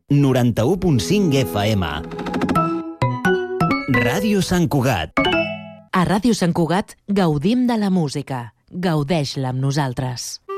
91.5 FM. Ràdio Sant Cugat. A Ràdio Sant Cugat gaudim de la música. Gaudeix-la amb nosaltres.